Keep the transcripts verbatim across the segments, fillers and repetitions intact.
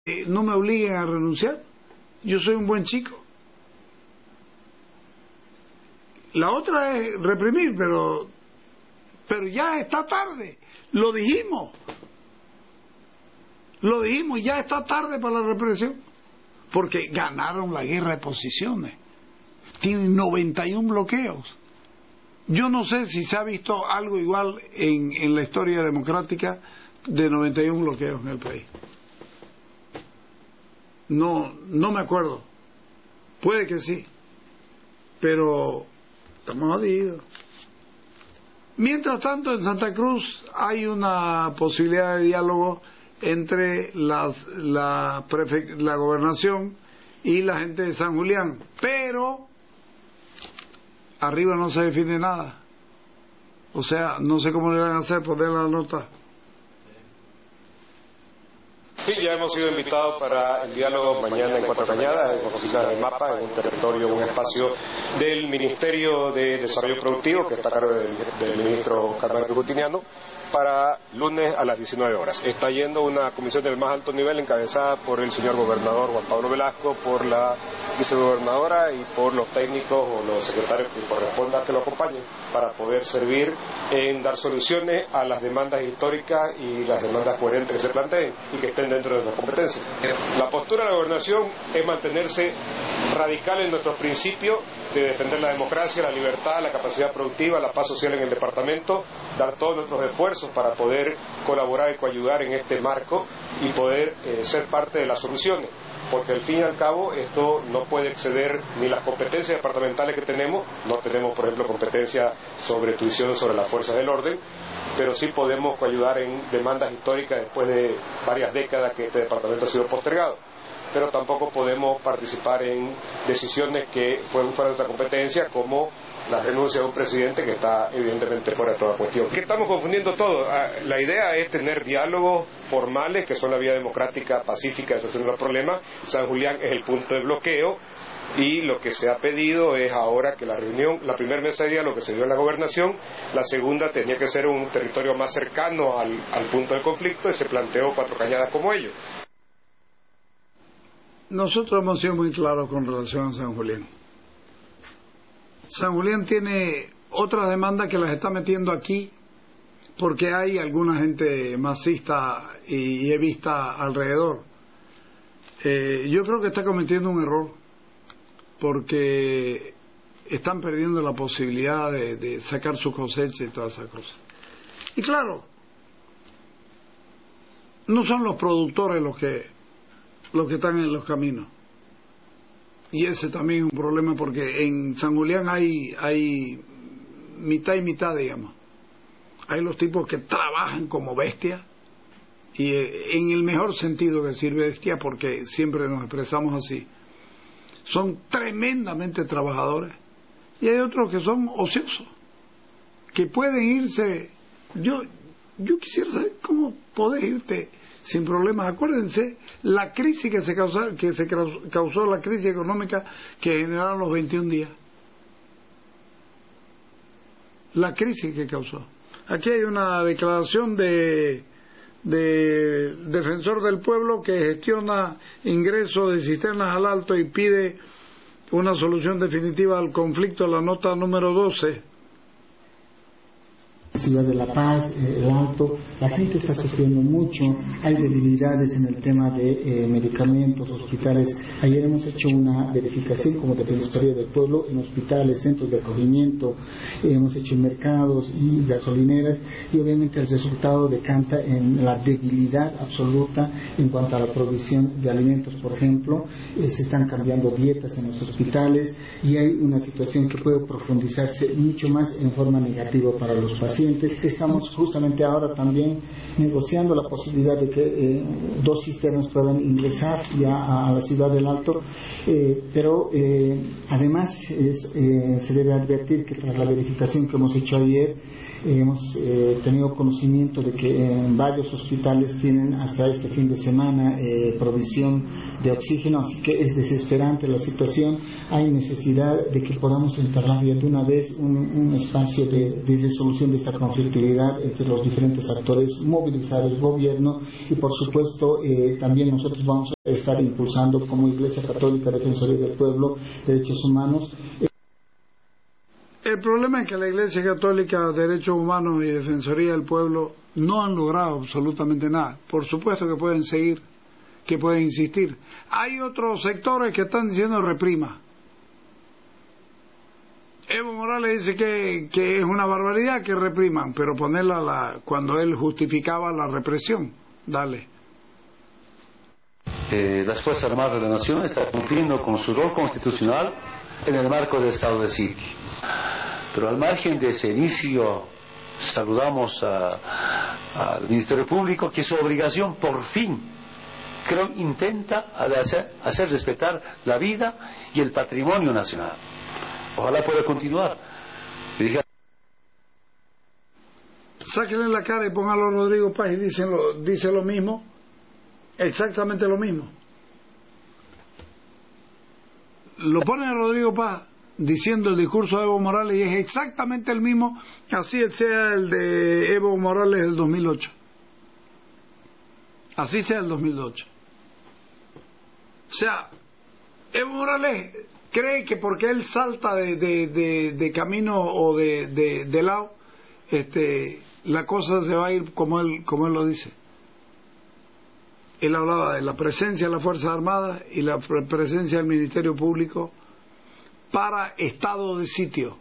eh, no me obliguen a renunciar. Yo soy un buen chico. La otra es reprimir, pero pero ya está tarde. Lo dijimos. Lo dijimos, ya está tarde para la represión. Porque ganaron la guerra de posiciones. Tienen noventa y uno bloqueos. Yo no sé si se ha visto algo igual en, en la historia democrática de noventa y uno bloqueos en el país. No, no me acuerdo. Puede que sí. Pero estamos jodidos. Mientras tanto, en Santa Cruz hay una posibilidad de diálogo entre las, la, prefe- la gobernación y la gente de San Julián. Pero arriba no se define nada. O sea, no sé cómo le van a hacer, poner la nota. Sí, ya hemos sido invitados para el diálogo mañana en Cuatro Cañadas, en oficinas de MAPA, en un territorio, un espacio del Ministerio de Desarrollo Productivo, que está a cargo del, del ministro Carlos Gutiniano, para lunes a las diecinueve horas. Está yendo una comisión del más alto nivel encabezada por el señor gobernador Juan Pablo Velasco, por la vicegobernadora y por los técnicos o los secretarios que corresponda que lo acompañen, para poder servir en dar soluciones a las demandas históricas y las demandas coherentes que se planteen y que estén dentro de nuestras competencias. La postura de la gobernación es mantenerse radical en nuestros principios de defender la democracia, la libertad, la capacidad productiva, la paz social en el departamento, dar todos nuestros esfuerzos para poder colaborar y coayudar en este marco y poder eh, ser parte de las soluciones, porque al fin y al cabo esto no puede exceder ni las competencias departamentales que tenemos. No tenemos, por ejemplo, competencia sobre tuición sobre las fuerzas del orden, pero sí podemos coayudar en demandas históricas después de varias décadas que este departamento ha sido postergado. Pero tampoco podemos participar en decisiones que fueron fuera de nuestra competencia, como la renuncia de un presidente que está evidentemente fuera de toda cuestión. ¿Qué estamos confundiendo todo? La idea es tener diálogos formales, que son la vía democrática, pacífica de solución de los problemas. San Julián es el punto de bloqueo, y lo que se ha pedido es ahora que la reunión, la primera mesa de diálogo que se dio en la gobernación, la segunda tenía que ser un territorio más cercano al, al punto del conflicto, y se planteó Cuatro Cañadas como ello. Nosotros hemos sido muy claros con relación a San Julián. San Julián tiene otras demandas que las está metiendo aquí porque hay alguna gente masista y evista alrededor. Eh, yo creo que está cometiendo un error porque están perdiendo la posibilidad de, de sacar su cosecha y todas esas cosas. Y claro, no son los productores los que los que están en los caminos, y ese también es un problema, porque en San Julián hay hay mitad y mitad, digamos. Hay los tipos que trabajan como bestias, y eh, en el mejor sentido que sirve bestia, porque siempre nos expresamos así, son tremendamente trabajadores, y hay otros que son ociosos, que pueden irse. Yo yo quisiera saber cómo podés irte sin problemas. Acuérdense la crisis que se causó, que se causó la crisis económica que generaron los veintiún días. La crisis que causó. Aquí hay una declaración de de defensor del pueblo que gestiona ingresos de cisternas al Alto y pide una solución definitiva al conflicto, la nota número doce. Ciudad de La Paz, eh, el Alto, la gente está sufriendo mucho, hay debilidades en el tema de eh, medicamentos, hospitales. Ayer hemos hecho una verificación como Defensoría del Pueblo en hospitales, centros de acogimiento, eh, hemos hecho mercados y gasolineras, y obviamente el resultado decanta en la debilidad absoluta en cuanto a la provisión de alimentos. Por ejemplo, eh, se están cambiando dietas en los hospitales, y hay una situación que puede profundizarse mucho más en forma negativa para los pacientes. Estamos justamente ahora también negociando la posibilidad de que eh, dos cisternas puedan ingresar ya a, a la ciudad del Alto, eh, pero eh, además es, eh, se debe advertir que tras la verificación que hemos hecho ayer, eh, hemos eh, tenido conocimiento de que en varios hospitales tienen hasta este fin de semana eh, provisión de oxígeno, así que es desesperante la situación. Hay necesidad de que podamos entablar ya de una vez un, un espacio de, de resolución de esta conflictividad entre los diferentes actores, movilizar el gobierno y por supuesto eh, también nosotros vamos a estar impulsando como Iglesia Católica, Defensoría del Pueblo, Derechos Humanos. El problema es que la Iglesia Católica, Derechos Humanos y Defensoría del Pueblo no han logrado absolutamente nada. Por supuesto que pueden seguir, que pueden insistir. Hay otros sectores que están diciendo reprima. Evo Morales dice que, que es una barbaridad que repriman, pero ponerla la, cuando él justificaba la represión. Dale. Eh, las Fuerzas Armadas de la Nación están cumpliendo con su rol constitucional en el marco del estado de sitio. Pero al margen de ese inicio, saludamos al Ministerio Público, que su obligación por fin, creo, intenta hacer, hacer respetar la vida y el patrimonio nacional. Ojalá pueda continuar. Dije... Sáquenle la cara y póngalo a Rodrigo Paz y dicen lo, dice lo mismo, exactamente lo mismo. Lo ponen a Rodrigo Paz diciendo el discurso de Evo Morales y es exactamente el mismo, así sea el de Evo Morales del dos mil ocho. Así sea el dos mil ocho. O sea, Evo Morales cree que porque él salta de, de, de, de camino o de, de, de lado, este, la cosa se va a ir como él, como él lo dice. Él hablaba de la presencia de las Fuerzas Armadas y la presencia del Ministerio Público para estado de sitio.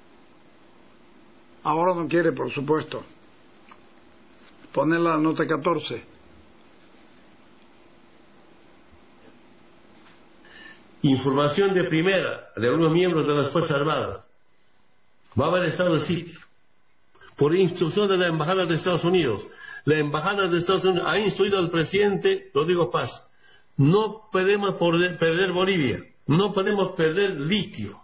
Ahora no quiere, por supuesto, poner la nota catorce. Información de primera de algunos miembros de las Fuerzas Armadas. Va a haber estado de sitio. Por instrucción de la Embajada de Estados Unidos. La Embajada de Estados Unidos ha instruido al presidente Rodrigo Paz. No podemos perder Bolivia. No podemos perder litio.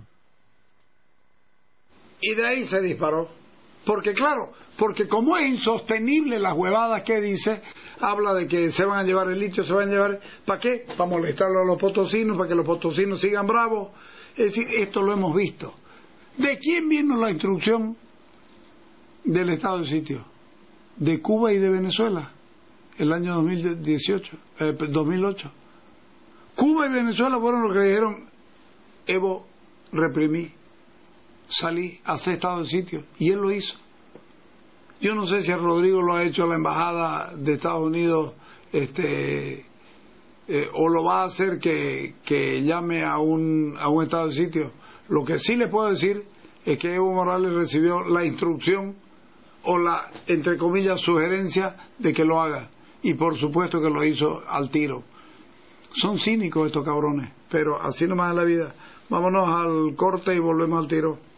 Y de ahí se disparó. Porque claro, porque como es insostenible las huevadas que dice, habla de que se van a llevar el litio, se van a llevar... ¿Para qué? Para molestarlo a los potosinos, para que los potosinos sigan bravos. Es decir, esto lo hemos visto. ¿De quién vino la instrucción del estado de sitio? De Cuba y de Venezuela, el año dos mil dieciocho, eh, dos mil ocho. Cuba y Venezuela fueron los que dijeron: Evo, reprimí, salí, hacer estado de sitio, y él lo hizo. Yo no sé si a Rodrigo lo ha hecho la embajada de Estados Unidos, este, eh, o lo va a hacer que, que llame a un, a un estado de sitio. Lo que sí le puedo decir es que Evo Morales recibió la instrucción o la, entre comillas, sugerencia de que lo haga, y por supuesto que lo hizo al tiro. Son cínicos estos cabrones, pero así nomás es la vida. Vámonos al corte y volvemos al tiro.